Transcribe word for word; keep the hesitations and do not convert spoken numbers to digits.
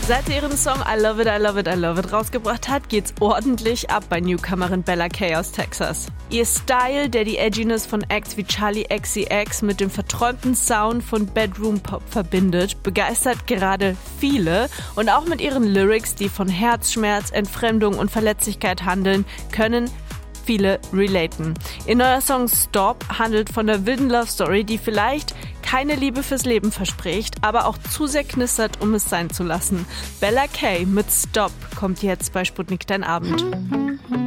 Seit sie ihren Song I Love It, I Love It, I Love It rausgebracht hat, geht's ordentlich ab bei Newcomerin Bella K aus Texas. Ihr Style, der die Edginess von Acts wie Charli X C X mit dem verträumten Sound von Bedroom Pop verbindet, begeistert gerade viele und auch mit ihren Lyrics, die von Herzschmerz, Entfremdung und Verletzlichkeit handeln, können viele relaten. Ihr neuer Song Stop handelt von der wilden Love Story, die vielleicht keine Liebe fürs Leben verspricht, aber auch zu sehr knistert, um es sein zu lassen. Bella K mit Stop kommt jetzt bei Sputnik Dein Abend.